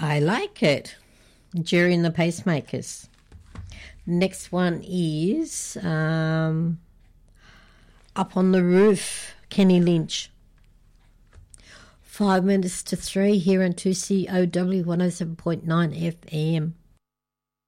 I like it. Jerry and the Pacemakers. Next one is Up on the Roof, Kenny Lynch. 5 minutes to 3 here on 2COW 107.9 FM.